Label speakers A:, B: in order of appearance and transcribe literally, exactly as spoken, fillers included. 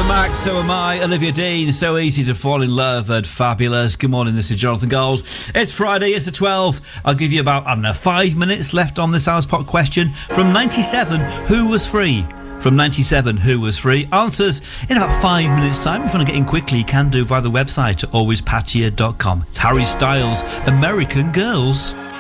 A: Max, so am I. Olivia Dean, so easy to fall in love and fabulous. Good morning, this is Jonathan Gold. It's Friday, it's the twelfth. I'll give you about, I don't know, five minutes left on this hour's pop question. From ninety-seven, who was free? From ninety-seven, who was free? Answers in about five minutes' time. If you want to get in quickly, you can do via the website at always patia dot com. It's Harry Styles, American Girls.